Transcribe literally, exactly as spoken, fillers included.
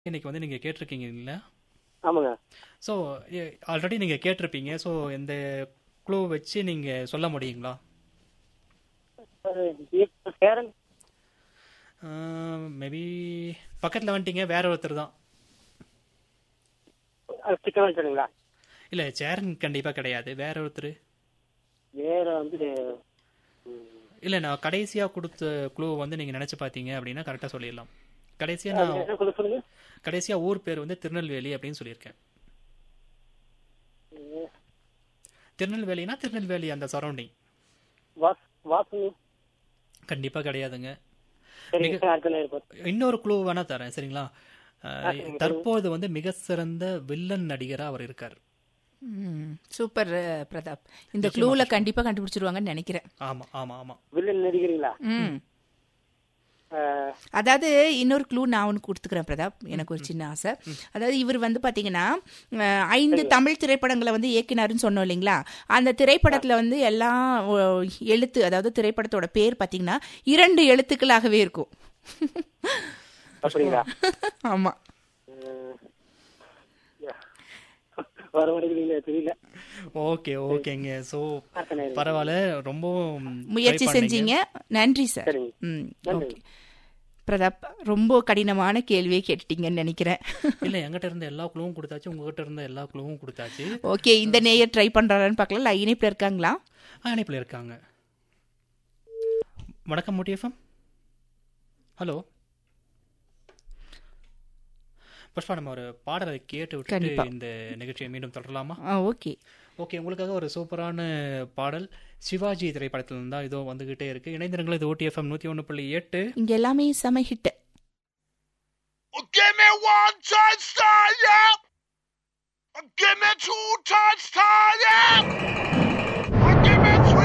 இன்னைக்கு வந்து நீங்கள் கேட்டிருக்கீங்க இல்லை? ஆமாங்க. ஸோ ஆல்ரெடி நீங்கள் கேட்டிருப்பீங்க. ஸோ இந்த க்ளூ வச்சு நீங்கள் சொல்ல முடியுங்களா? சேரன் மேபி பக்கத்தில் வந்துட்டீங்க, வேற ஒருத்தர் தான். சிக்கன் சொல்லுங்களா? இல்லை, சேரன் கண்டிப்பாக கிடையாது, வேற ஒருத்தர். வேற வந்து இல்லை, நான் கடைசியாக கொடுத்த க்ளூ வந்து நீங்கள் நினச்சி பார்த்தீங்க அப்படின்னா கரெக்டாக சொல்லிடலாம். கடைசியாக நான் சொல்லுங்க. கடைசியாக ஊர் பேர் வந்து திருநெல்வேலி அப்படின்னு சொல்லியிருக்கேன். திருநெல்வேலினா திருநெல்வேலி அந்த சரௌண்டிங். வாஸ் வாசு கண்டிப்பாக கிடையாதுங்க. சரிங்க சார், அடுத்த நேரம் பார்த்து. இன்னொரு க்ளூ வேணா தரேன், சரிங்களா? அஹ், தற்போது வந்து மிக சிறந்த வில்லன் நடிகரா அவர் இருக்கார். ம், சூப்பர் அஹ், பிரதாப். இந்த க்ளூல கண்டிப்பா கண்டுபிடிச்சிருவாங்கன்னு நினைக்கிறேன். ஆமா ஆமா ஆமா. வில்லன் நடிக்கிறீங்களா? ம். அதாவது இன்னொரு க்ளூ நான் ஒன்று கொடுத்துக்கிறேன் பிரதாப், எனக்கு ஒரு சின்ன ஆசை. அதாவது இவர் வந்து பாத்தீங்கன்னா அஹ், ஐந்து தமிழ் திரைப்படங்களை வந்து இயக்கினாருன்னு சொன்னோம் இல்லைங்களா? அந்த திரைப்படத்துல வந்து எல்லாம் ஓ, எழுத்து, அதாவது திரைப்படத்தோட பேர் பாத்தீங்கன்னா இரண்டு எழுத்துக்களாகவே இருக்கும். அப்படிங்களா? ஆமா. வர வரைக்கும் தெரியல. ஓகே ஓகேங்க. ஸோ அடுத்த நேரம். பரவாயில்ல, ரொம்ப முயற்சி செஞ்சீங்க, நன்றி சார். சரிங்க. ம், நன்றி. ஓகே பிரதாப், ரொம்ப கடினமான கேள்வியை கேட்டுட்டீங்கன்னு நினைக்கிறேன். இல்லை, எங்கிட்ட இருந்த எல்லா க்ளூவும் கொடுத்தாச்சு, உங்ககிட்ட இருந்த எல்லா க்ளூவும் கொடுத்தாச்சு. ஓகே, இந்த நேயர் ட்ரை பண்றாரான்னு பார்க்கலாம். இல்லை, இணைப்பில் இருக்காங்களா? அணைப்பில் இருக்காங்க. வணக்கம் முட்டிஎஃப்எம். ஹலோ புஷ்பா, நம்ம ஒரு பாடலை கேட்டு விட்டு கண்டிப்பா. இந்த நிகழ்ச்சியை மீண்டும் தொடரலாமா? ஆ, ஓகே. ஓகே, உங்களுக்காக ஒரு சூப்பரான பாடல் சிவாஜி திரைப்படத்தில் இருந்தால் இதோ வந்துகிட்டே இருக்கு. இணைந்திருங்கள், இது ஓடிஎஃப்எம் நூற்றி ஒன்று புள்ளி எட்டு. இங்க எல்லாமே செம hit. Give me one touch, yeah. Give me two touch, yeah.